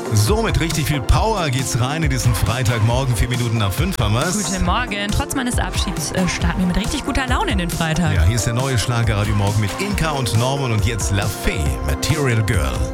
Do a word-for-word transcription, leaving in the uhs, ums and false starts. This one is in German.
So, mit richtig viel Power geht's rein in diesen Freitagmorgen. Vier Minuten nach fünf haben wir's. Guten Morgen. Trotz meines Abschieds äh, starten wir mit richtig guter Laune in den Freitag. Ja, hier ist der neue Schlagerradio Morgen mit Inka und Norman und jetzt La Fee, Material Girl.